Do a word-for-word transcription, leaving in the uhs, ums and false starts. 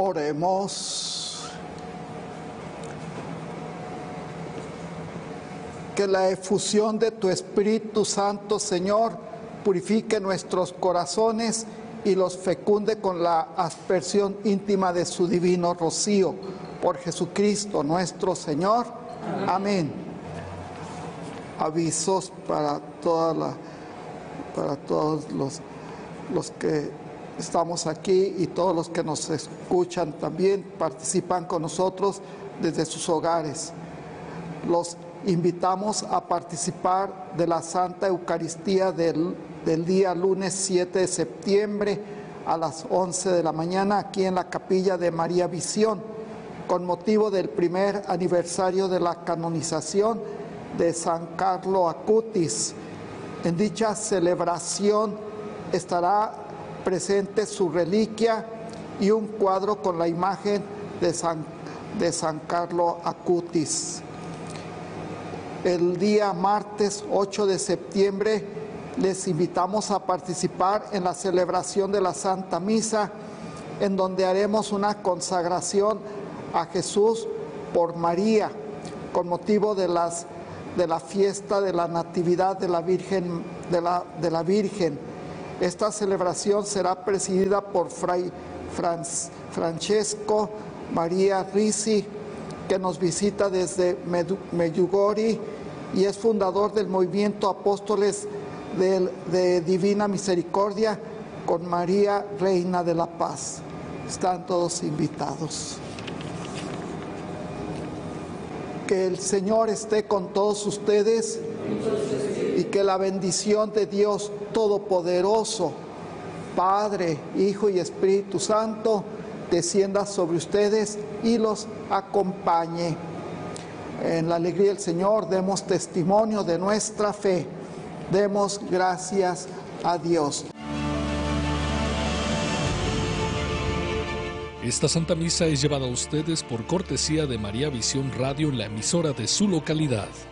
Oremos. Que la efusión de tu Espíritu Santo, Señor, purifique nuestros corazones y los fecunde con la aspersión íntima de su divino rocío. Por Jesucristo nuestro Señor. Amén. Amén. Avisos para toda la, para todos los, los que estamos aquí y todos los que nos escuchan también, participan con nosotros desde sus hogares. Los invitamos a participar de la Santa Eucaristía del, del día lunes siete de septiembre a las once de la mañana aquí en la capilla de María Visión, con motivo del primer aniversario de la canonización de San Carlo Acutis. En dicha celebración estará presente su reliquia y un cuadro con la imagen de San, de San Carlo Acutis. El día martes ocho de septiembre les invitamos a participar en la celebración de la Santa Misa, en donde haremos una consagración a Jesús por María, con motivo de, las, de la fiesta de la Natividad de la Virgen. De la, de la Virgen. Esta celebración será presidida por Fray Franz, Francesco María Risi, que nos visita desde Medjugorje y es fundador del movimiento Apóstoles de, de Divina Misericordia con María, Reina de la Paz. Están todos invitados. Que el Señor esté con todos ustedes y que la bendición de Dios Todopoderoso, Padre, Hijo y Espíritu Santo, descienda sobre ustedes y los acompañe. En la alegría del Señor demos testimonio de nuestra fe. Demos gracias a Dios. Esta Santa Misa es llevada a ustedes por cortesía de María Visión Radio, la emisora de su localidad.